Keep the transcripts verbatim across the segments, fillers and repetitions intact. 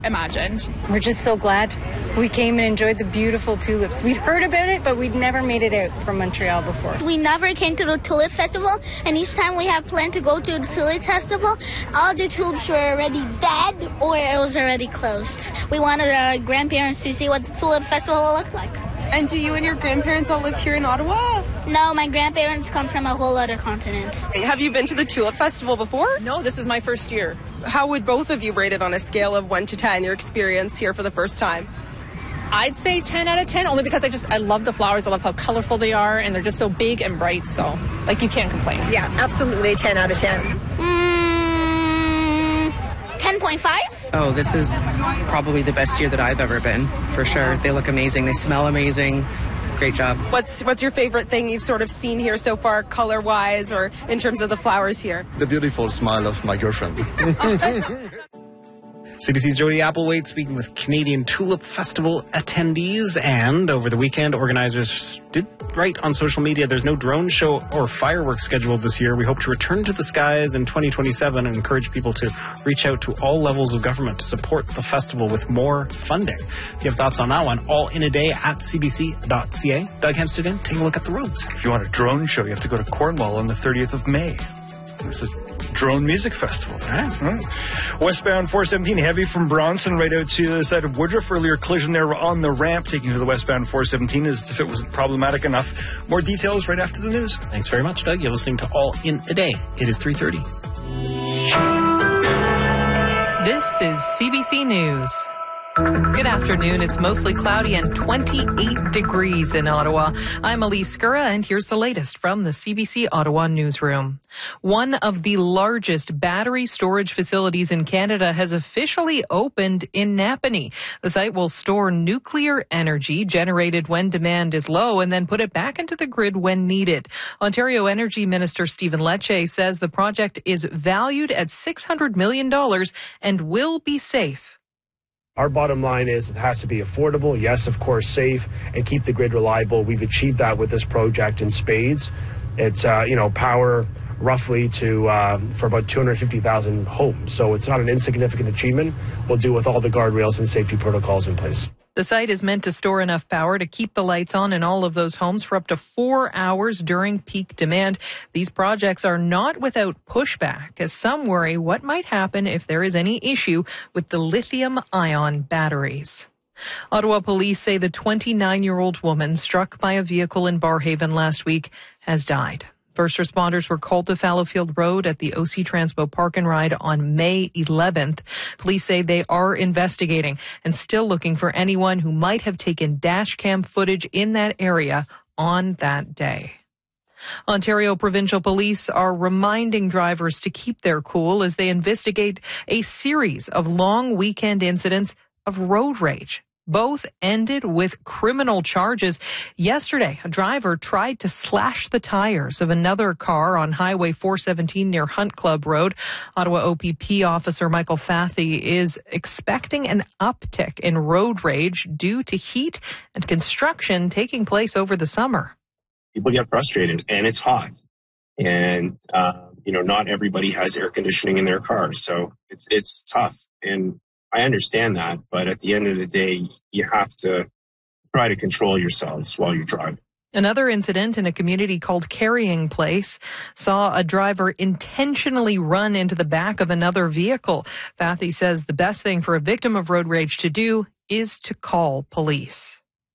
imagined. We're just so glad we came and enjoyed the beautiful tulips. We'd heard about it, but we'd never made it out from Montreal before. We never came to the Tulip Festival, and each time we had planned to go to the Tulip Festival, all the tulips were already dead or it was already closed. We wanted our grandparents to see what the Tulip Festival looked like. And do you and your grandparents all live here in Ottawa? No, my grandparents come from a whole other continent. Have you been to the Tulip Festival before? No, this is my first year. How would both of you rate it on a scale of one to ten, your experience here for the first time? I'd say ten out of ten, only because I just, I love the flowers. I love how colorful they are, and they're just so big and bright, so, like, you can't complain. Yeah, absolutely, ten out of ten. Mm, ten point five? Oh, this is probably the best year that I've ever been, for sure. They look amazing. They smell amazing. Great job. What's what's your favorite thing you've sort of seen here so far, color-wise, or in terms of the flowers here? The beautiful smile of my girlfriend. C B C's Jody Applewhite speaking with Canadian Tulip Festival attendees. And over the weekend, organizers did write on social media there's no drone show or fireworks scheduled this year. We hope to return to the skies in twenty twenty-seven and encourage people to reach out to all levels of government to support the festival with more funding. If you have thoughts on that one, all in a day at c b c dot c a. Doug Hemstead, take a look at the roads. If you want a drone show, you have to go to Cornwall on the thirtieth of May. There's a drone music festival. All right. All right. Westbound four seventeen, heavy from Bronson right out to the side of Woodruff. Earlier collision there on the ramp taking you to the westbound four seventeen as if it wasn't problematic enough. More details right after the news. Thanks very much, Doug. You're listening to All in a Day. It is three thirty. This is C B C News. Good afternoon. It's mostly cloudy and twenty-eight degrees in Ottawa. I'm Elise Scurra, and here's the latest from the C B C Ottawa newsroom. One of the largest battery storage facilities in Canada has officially opened in Napanee. The site will store nuclear energy generated when demand is low and then put it back into the grid when needed. Ontario Energy Minister Stephen Lecce says the project is valued at six hundred million dollars and will be safe. Our bottom line is it has to be affordable, yes, of course, safe, and keep the grid reliable. We've achieved that with this project in spades. It's, uh, you know, power roughly to uh, for about two hundred fifty thousand homes. So it's not an insignificant achievement. We'll do with all the guardrails and safety protocols in place. The site is meant to store enough power to keep the lights on in all of those homes for up to four hours during peak demand. These projects are not without pushback, as some worry what might happen if there is any issue with the lithium-ion batteries. Ottawa police say the twenty-nine-year-old woman struck by a vehicle in Barrhaven last week has died. First responders were called to Fallowfield Road at the O C Transpo Park and Ride on May eleventh. Police say they are investigating and still looking for anyone who might have taken dash cam footage in that area on that day. Ontario Provincial Police are reminding drivers to keep their cool as they investigate a series of long weekend incidents of road rage. Both ended with criminal charges. Yesterday, a driver tried to slash the tires of another car on Highway four seventeen near Hunt Club Road. Ottawa O P P officer Michael Fathy is expecting an uptick in road rage due to heat and construction taking place over the summer. People get frustrated, and it's hot. And, uh, you know, not everybody has air conditioning in their cars, so it's it's tough. And I understand that, but at the end of the day, you have to try to control yourselves while you drive. Another incident in a community called Carrying Place saw a driver intentionally run into the back of another vehicle. Fathy says the best thing for a victim of road rage to do is to call police.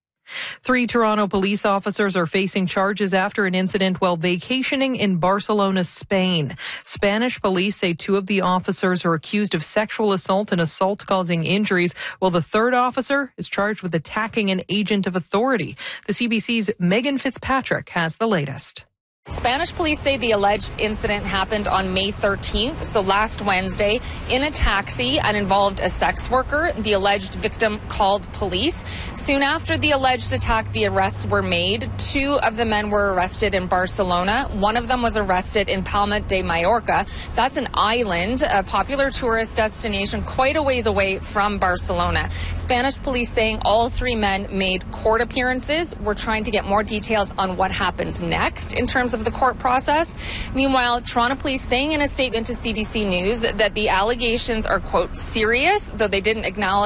Three Toronto police officers are facing charges after an incident while vacationing in Barcelona, Spain. Spanish police say two of the officers are accused of sexual assault and assault causing injuries, while the third officer is charged with attacking an agent of authority. The C B C's Megan Fitzpatrick has the latest. Spanish police say the alleged incident happened on May thirteenth, so last Wednesday, in a taxi and involved a sex worker. The alleged victim called police. Soon after the alleged attack, the arrests were made. Two of the men were arrested in Barcelona. One of them was arrested in Palma de Mallorca. That's an island, a popular tourist destination quite a ways away from Barcelona. Spanish police saying all three men made court appearances. We're trying to get more details on what happens next in terms of of the court process. Meanwhile, Toronto Police saying in a statement to C B C News that the allegations are, quote, serious, though they didn't acknowledge